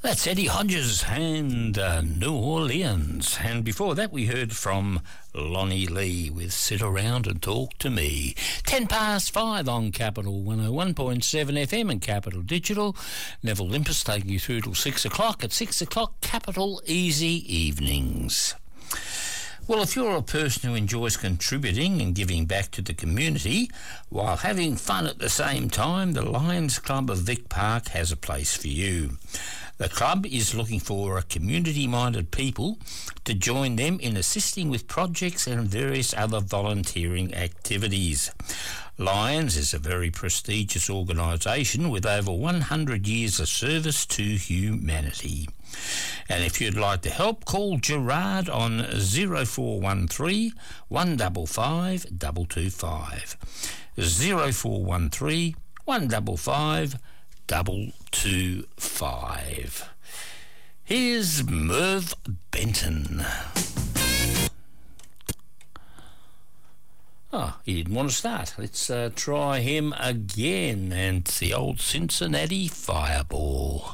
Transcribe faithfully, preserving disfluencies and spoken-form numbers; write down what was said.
That's Eddie Hodges and uh, New Orleans. And before that we heard from Lonnie Lee with Sit Around and Talk to Me. Ten past five on Capital one oh one point seven F M and Capital Digital. Neville Limpus taking you through till six o'clock. At six o'clock, Capital Easy Evenings. Well, if you're a person who enjoys contributing and giving back to the community while having fun at the same time, the Lions Club of Vic Park has a place for you. The club is looking for community-minded people to join them in assisting with projects and various other volunteering activities. Lions is a very prestigious organisation with over one hundred years of service to humanity. And if you'd like to help, call Gerard on zero four one three, one five five, two two five. zero four one three, one five five, two two five. Here's Merv Benton. Oh, he didn't want to start. Let's uh, try him again. And it's the old Cincinnati Fireball.